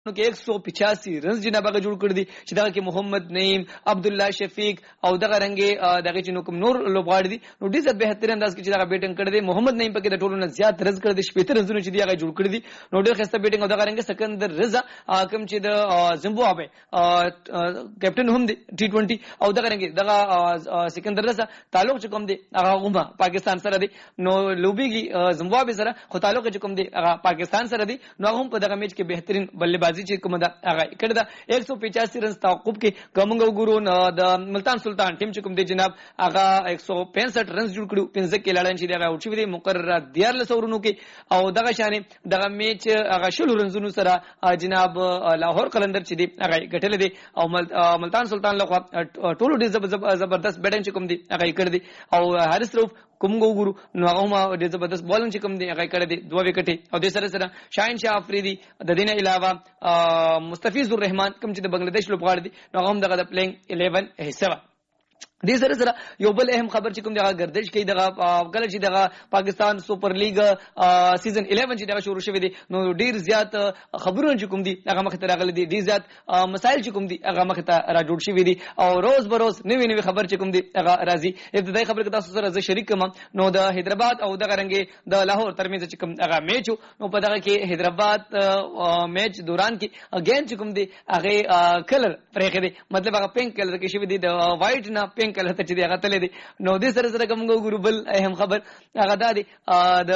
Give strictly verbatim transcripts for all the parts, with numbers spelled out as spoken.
کې ایک سو پچاسی رنز جناب هغه جوړ کړی دي چې دغه کې محمد نعیم، عبد الله شفیق او دغه رنګي دغه چې نو کوم نور لوبغاړي دي نو ډیر بهترین انداز کې چې دغه بیټینګ کړی دي. محمد نعیم پکې د ټولو نه زیات رنز کړی دي، شپږ رنزونه چې دی هغه جوړ کړی دي نو ډیر خسته بیټینګ او دغه رنګي سکندر رضا کوم چې د زمبابوے کیپټن هم دی ټي ټوئنټي او دغه رنګي دغه سکندر رضا تعلق چې کوم دی هغه هم پاکستان سره دی نو لوبيږي زمبابوے سره، خو تعلق چې کوم دی هغه پاکستان سره دی نو هغه هم په دغه میچ کې بهترین بلبازي چې کوم ده هغه کړی دا. ایک سو پچاسی رنز توقف کې کومنګ وګورو د ملتان سلطان ټیم چې کوم دی جناب هغه ایک سو پنځه رنز جوړ کړو، پنځه کې لړن چې دغه اوټ شوی دی مقرره دیارلس اورونو کې او دغه شانې دغه میچ هغه شلو رنزونو سره جناب لاهور قلندر چې دی هغه ګټل دی او ملتان سلطان لخوا ټولو ډیر زبردست بیټینګ چې کوم دی هغه کړی دی او حارث روف کوم وګورو نو هغه ما ډیر زبردست بالنګ چې کوم دی هغه کړی دی دوه وکټي او د سره سره شاهین شاه افریدي د دینه علاوه مستفیض الرحمن کوم چې د بنگلاديش لوبغاړي دي نو هغه هم دغه د پلینګ الیون حصہ دې سره سره یو بل اهم خبر چې کوم دغه گردش کوي دغه کله چې دغه پاکستان سپر لیګ سیزن الیون چې دغه شروع شوی دی نو ډیر زیات خبرونه چې کوم دي هغه مخ ته راغلي دي، ډیر زیات مسایل چې کوم دي هغه مخ ته را جوړ شوی دي او روز بروز نوې نوې خبر چې کوم دي هغه راځي. ابتدایي خبر کې تاسو سره زه شریک کوم نو د حیدرآباد او دغه رنګي د لاهور ترمنځ چې کوم هغه میچ نو په دغه کې حیدرآباد میچ دوران کې اگین چې کوم دي هغه کلر پرېخې دي، مطلب هغه پینک کلر کې شوی دي د وایټ نه پینک کلر ته چې دی هغه تللی دی نو دې سره سره کوم وګورو بل اهم خبر هغه دا دی د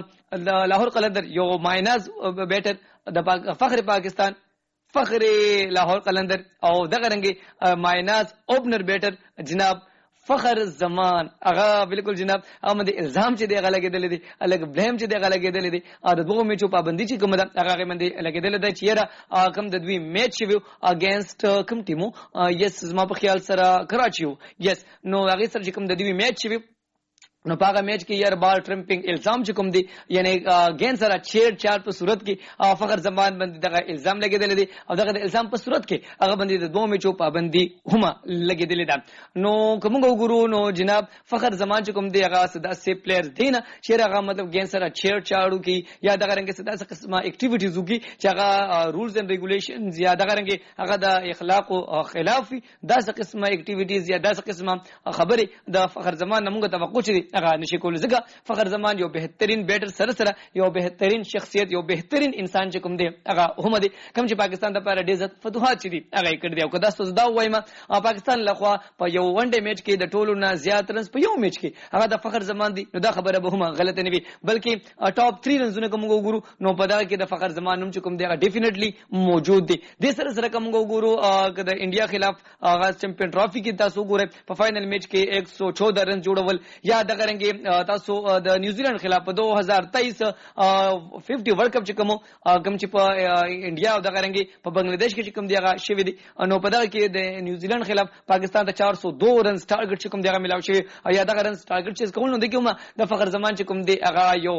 لاهور قلندر یو مایناز بیټر د فخر پاکستان فخر لاهور قلندر او دغه رنګي مایناز اوپنر بیټر جناب فخر زمان هغه بالکل جناب امد الزام چې دی هغه لګیدل دي الګ بلیم چې دی هغه لګیدل دي ا د دوه میچو پابندي چې کوم ده هغه باندې لګیدل دي چې را کوم د دوی میچ شوی اگینست کوم ټیمو یس زما په خیال سره کراچیو یس نو هغه سره چې کوم د دوی میچ شوی نو پاګه میچ کې یار بال ټرمپینګ الزام چې کوم دی یعنی گین سره چیر چار په صورت کې فخر زمان باندې دغه الزام لګیدل دي او دغه الزام په صورت کې هغه باندې د دوه میچو پابندي هما لګیدل دي نو کوم وګورو نو جناب فخر زمان چې کوم دی هغه صدا سي پلیئر دی نه چې هغه مطلب گین سره چیر چاړو کې یا دغه رنګ صدا څه قسمه اکټیویټیز وکي چې هغه رولز اند ریګولیشنز یا دغه رنګ هغه د اخلاق او خلاف داسې قسمه اکټیویټیز یا داسې قسمه خبره د فخر زمان موږ توقع چي هغه نشي کول ځکه فخر زمان یو بهترین بیټر سره سره یو بهترین شخصیت یو بهترین انسان چې کوم دی هغه هم دی کوم چې پاکستان د لپاره ډېر زیات فتوحات چي دي هغه کړی دی او کدا ستاسو دا وایم پاکستان لخوا په یو ون ډے میچ کې د ټولو نه زیات رنز په یو میچ کې هغه د فخر زمان دی نو دا خبره به هم غلطه نه وي بلکې ټاپ تین رنزونه کوم وګورو نو په دا کې د فخر زمان نوم چې کوم دی هغه ډیفینیټلی موجود دی. د سره سره کوم وګورو د انډیا خلاف آغاز چمپیون ټرافي کې تاسو وګورئ په فائنل میچ کې ایک سو چودہ رن جوړول یا دغه رنګي تاسو د نیوزیلند خلاف په دو هزار تیئیس پنځه ورلد کپ چې کوم کوم چې په انډیا او دغه رنګي په بنگلاديش کې چې کوم دی هغه شوی دی نو په دغه کې د نیوزیلند خلاف پاکستان ته چار سو دو رنز ټارګټ چې کوم دی هغه ملاو شوی او یا دغه رنز ټارګټ چې کوم نو دی کوم د فخر زمان چې کوم دی هغه یو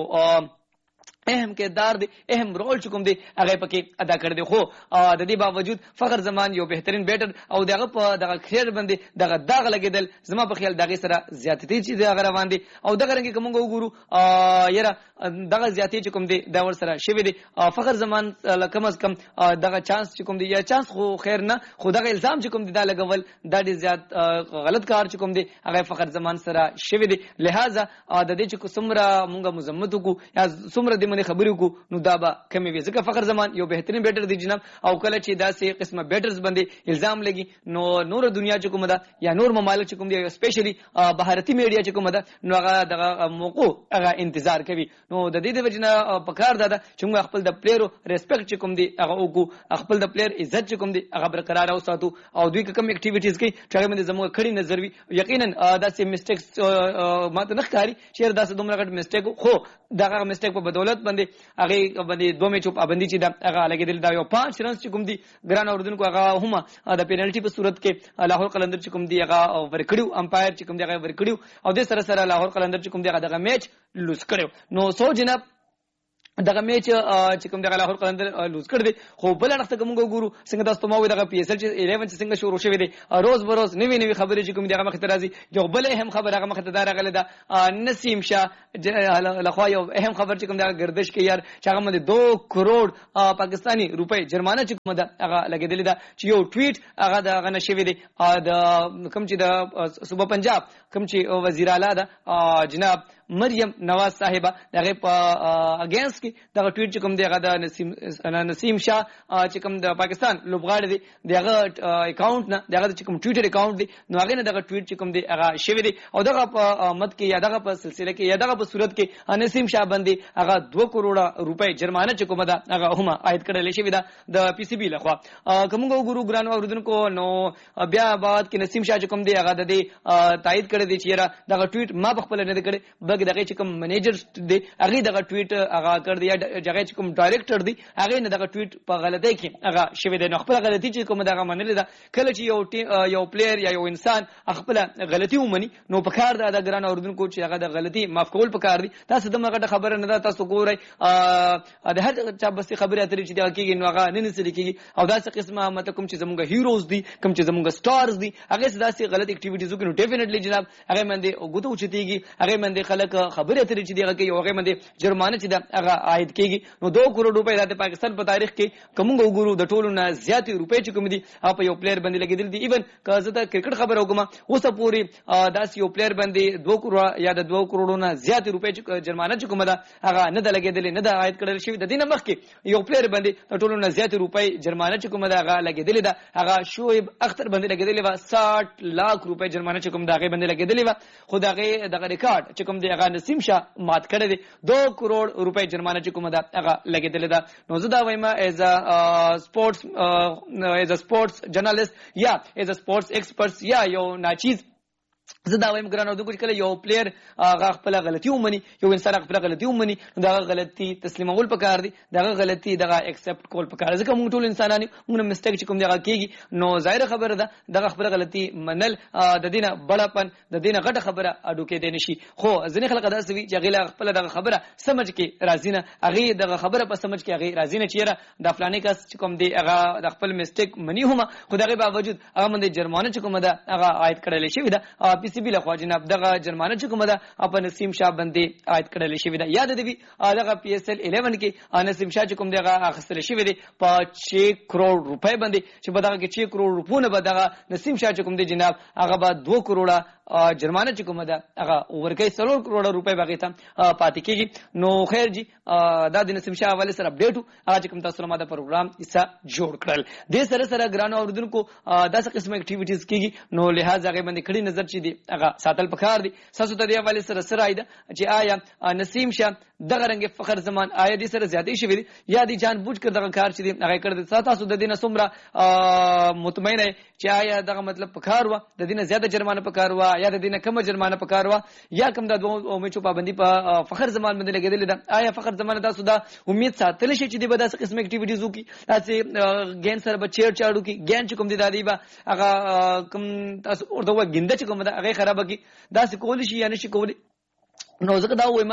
اهم کردار دی اهم رول چکم دی هغه پکې ادا کړ دی خو د دې باوجود فخر زمان یو بهترین بیټر او دغه په دغه خیر باندې دغه داغ لګیدل زما په خیال دغه سره زیاتې چې دغه روان دي او دغه رنګ کوم وګورو یره دغه زیاتې چې کوم دی دا ور سره شوی دی فخر زمان کم از کم دغه چانس چې کوم دی یا چانس خو خیر نه خو دغه الزام چې کوم دی دا لګول دا ډیر زیات غلط کار چې کوم دی هغه فخر زمان سره شوی دی لہذا د دې چې څومره مونږه مزمت کو یا څومره د خبرو کو نو دا به کمی وي ځکه فخر زمان یو بهترین بیټر دی جناب او کله چې داسې قسمه بیټرز باندې الزام لګي نو نور دنیا چې کومه ده یا نور ممالک چې کوم دی سپیشلی بهارتي میډیا چې کومه ده نو هغه دغه موقع هغه انتظار کوي نو د دې د وجنه پکار ده چې موږ خپل د پلیرو ریسپیکټ چې کوم دی هغه وکړو خپل د پلیر عزت چې کوم دی هغه برقرار اوساتو او دوی کوم اکټیویټیز کوي چې هغه باندې زموږ کړي نظر وي یقینا داسې میسټیکس ماته نه ښکاري چې داسې دومره غټ میسټیک خو دغه میسټیک په بدولت باندې هغه باندې دوه میچو پابندي چې دا هغه لګیدل دا یو پنځه رنز چې کوم دي ګران اوردونکو هغه هم د پینالټي په صورت کې لاهور قلندر چې کوم دی هغه ورکړیو امپایر چې کوم دی هغه ورکړیو او د سره سره لاهور قلندر چې کوم دی هغه دغه میچ لوس کړو نو سو جناب دغه میچ چې کوم دغه لاهور قلندر لوز کړ دي خو بل اړخ ته کوم ګورو څنګه تاسو ما وي دغه پی اس ال چې الیون چې څنګه شروع شوی دی روز بروز نوی نوی خبرې چې کوم دغه مخ ته راځي یو بل اهم خبر هغه مخ ته دار غل ده نسیم شاه لخوا یو اهم خبر چې کوم دغه گردش کې یار چې هغه باندې دو کروڑ پاکستانی روپے جرمانه چې کوم ده هغه لګیدل ده چې یو ټویټ هغه دغه نشوي دی د کوم چې د صوبه پنجاب کوم چې وزیر اعلی ده جناب مریم نواز صاحبہ دغه په اگینست کې دغه ټویټ چې کوم دی هغه د نسیم نسیم شاه چې کوم د پاکستان لوبغاړي دی دغه اکاونټ نه دغه چې کوم ټویټر اکاونټ دی نو هغه نه دغه ټویټ چې کوم دی هغه شوی دی او دغه په مد کې یا دغه په سلسله کې یا دغه په صورت کې نسیم شاه باندې هغه دو کروڑ روپے جرمانه چې کومه ده هغه هم عاید کړل شوی ده د پی سی بی لخوا کومه ګورو ګرانو اوردونکو نو بیا بعد کې نسیم شاه چې کوم دی هغه د دې تایید کړی دی چې دغه ټویټ ما خپل نه کړی بلکې دغه چې کوم منیجر دی هغه دغه ټویټ هغه کړ دی یا دغه چې کوم ډایریکټر دی هغه نه دغه ټویټ په غلطۍ کې هغه شوی دی نو خپل غلطي چې کوم دغه منل ده کله چې یو یو پلیئر یا یو انسان خپل غلطي ومني نو په کار د ګران اوردونکو چې هغه د غلطي معاف کول په کار دی تاسو دغه خبره نه ده تاسو ګورئ د هر چا بس خبره اترې چې دا کېږي نو هغه نه نسل کېږي او داسې قسمه مطلب کوم چې زمونږ هیروز دي کوم چې زمونږ سٹارز دي هغه داسې غلط اکټیویټیز وکړي نو ډیفینټلی جناب هغه باندې وګته اوچتيږي هغه باندې خلک خبره اترې چې دغه کې هغه باندې جرمانه چې هغه عاید کېږي نو دو کروڑ روپے د پاکستان په تاریخ کې کوم وګورو د ټولو نه زیات روپے چې کوم دي په یو پلیئر باندې لګیدل دي ایون که زه د کرکټ خبره وکم اوسه پوری داس یو پلیئر باندې دو کروڑ یا د دو کروڑ نه زیات روپے چې جرمانه چې کوم ده هغه نه د لګیدل نه د عاید کړل شوی د دینه مخ کې یو پلیئر باندې د ټولو نه زیات روپے جرمانه چې کوم ده هغه لګیدل ده هغه شعیب اختر باندې لګیدل و ساठ लाख روپے جرمانه چې کوم دغه باندې لګیدل و خو دغه دغه ریکارډ چې کوم دی هغه نسیم شاه مات کړی دی دو کروڑ روپے جرمانه چې کوم ده هغه لګیدل ده نو زه دا وایم ایز ا سپورتس ایز ا سپورتس جرنالست یا ایز ا سپورتس ایکسپرټس یا یو ناچیز زه دا وایم ګرانو د کوم کله یو پلیئر هغه خپل غلطي ومني یو انسان خپل غلطي ومني دا غلطي تسلیمول پکار دي دا غلطي دغه ایکسپټ کول پکار ځکه موږ ټول انسانان موږ مسټیک چې کوم دغه کیږي نو ظاهر خبره ده دغه خپل غلطي منل د دینه بڑاپن د دینه غټه خبره اډو کې دی نشي خو ځنې خلک دا سوي چې غیله خپل دغه خبره سمج کې راځي نه هغه دغه خبره په سمج کې هغه راځي نه چیرې د فلانه کس چې کوم دی هغه د خپل مسټیک منی هم خدای په باوجود هغه باندې جرمانه چې کوم ده هغه عاید کړل شي دا پی سی بی لخوا جناب دغه جرمانه چې کومه ده په نسیم شاه باندې عاید کړل شوی ده یاد دی دغه پی اس ال الیون کې نسیم شاه چې کوم دغه اخستل شوی دی په छह کروڑ روپے باندې چې په دغه کې छह کروڑ روپونه به دغه نسیم شاه چې کوم دی جناب هغه به دو کروڑ جرمانه چې کومه ده هغه ورکې څلور کروڑ روپے باغې ته پاتې کیږي نو خیر جی دا د نسیم شاه حواله سره اپډیټ هغه چې کوم تاسو ما د پروګرام حصہ جوړ کړل د سره سره ګرانو اوردونکو داسې قسمه اکټیویټیز کیږي نو لہذا هغه باندې کړي نظر چي دي هغه ساتل پکار دي ساسو ته دی حواله سره سره ایده چې آیا نسیم شاه دغه رنګ فخر زمان آیا دي سره زیاتې شوی دي یا دي جان بوج کړ دغه کار چې دي هغه کړ دي تاسو د دینه سمره مطمئنه چې آیا دغه مطلب پکار و د دینه زیاته جرمانه پکار و یا د دینه کم جرمانه پکار و یا کم د دوه میچو پابندي په فخر زمان باندې لګیدل ده آیا فخر زمان تاسو دا امید ساتل شي چې د بداسه قسم اکټیویټیز وکي تاسو ګین سره بچیر چاړو کی ګین چې کوم دي دادی با هغه کم تاسو ورته وګینده چې کوم دا هغه خراب کی دا څه کول شي یا نشي کولی نو زه دا وایم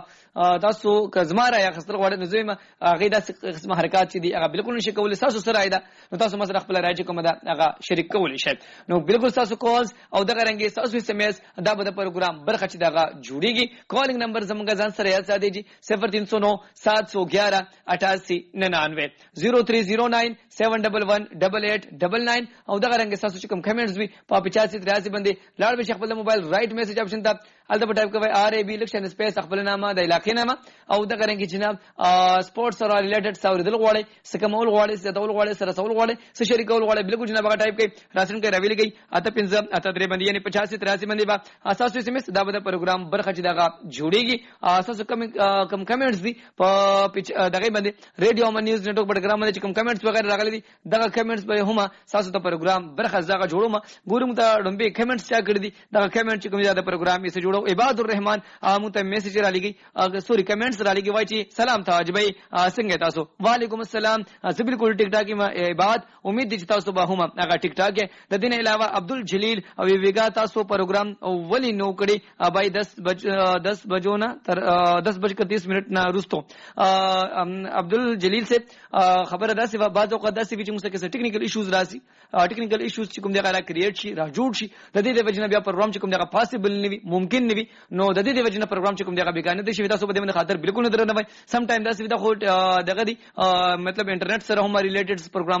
تاسو کزماره یا خسر غوړ نه زویم هغه د قسمه حرکت چې دی هغه بالکل نشي کولای تاسو سره ایدا نو تاسو مسره خپل راځي کوم دا هغه شریک کولای شئ نو بالکل تاسو کالز او دغه رنګي تاسو اس ام اس دا به د پروګرام برخه چې دغه جوړیږي کالینګ نمبر زموږ ځان سره یاد ساتئ جی صفر تین سو نو سات سو گیارہ اٹھاسی ننانوے صفر تین صفر نو سات ایک ایک اٹھ آٹھ نائن نائن او دغه رنګ تاسو چې کوم کمنټس وي په پچاسی تریاسی باندې لاړ به خپل موبایل رائټ میسج اپشن ته البته ټایپ کوئ آر ای بی لکشن سپیس خپل نامه د علاقې نامه او دغه رنګ جناب سپورتس سره ریلیټډ ساوریدل غواړي سکمول غواړي ستول غواړي سره سوال غواړي س شریکول غواړي بالکل جناب هغه ټایپ کوئ راسن کوي راویل کوي اته پنځه اته درې باندې یعنی پچاسی تریاسی باندې با اساس اس ام اس دا به پروګرام برخه چې دغه جوړیږي اساس کم کم کمنټس دي په دغه باندې ریډیو من نیوز نتورک پروګرام باندې کم کمنټس وغیرہ راغلي دي دغه کمنټس به هم اساس ته پروګرام برخه ځای جوړوم ګورم ته ډمبه کمنټس چا کړی دي دغه کمنټ چې کوم دا پروګرام یې جوړو عباد الرحمن مو ته میسج را لګي سوري کمنټس را لګي وای چې سلام ته حاجی بھائی څنګه تاسو؟ وعلیکم السلام. زه بالکل ټیک ټاک یم بعد امید دي چې تاسو به هم هغه ټیک ټاک یې. د دې نه علاوه عبدل جلیل او ویګا تاسو پروګرام ولی نو کړي بای دس بج دس بجو نه تر دس بج کر تیس منٹ نه رستو. عبدل جلیل سے خبر ده چې بعض اوقات داسې وي چې موږ څه ټیکنیکل ایشوز راسي ټیکنیکل ایشوز چې کوم دغه کریټ شي را جوړ شي د دې د وجنه بیا پروګرام چې کوم دغه پاسبل نه وي ممکن نه وي نو د دې د وجنه پروګرام چې کوم دغه بیگانه دي شي تاسو په دې باندې خاطر بالکل نه درنه وای. سم ټایم داسې وي دا خو دغه دي مطلب انټرنیټ سره هم ریلیټډ پروګرام